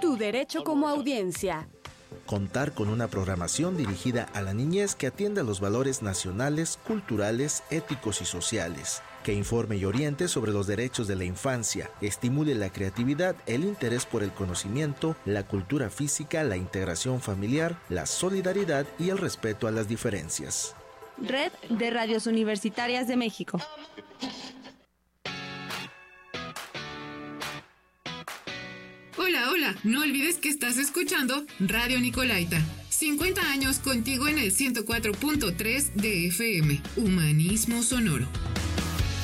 Tu derecho como audiencia. Contar con una programación dirigida a la niñez que atienda los valores nacionales, culturales, éticos y sociales, que informe y oriente sobre los derechos de la infancia, estimule la creatividad, el interés por el conocimiento, la cultura física, la integración familiar, la solidaridad y el respeto a las diferencias. Red de Radios Universitarias de México. Hola, no olvides que estás escuchando Radio Nicolaita. 50 años contigo en el 104.3 de FM. Humanismo sonoro.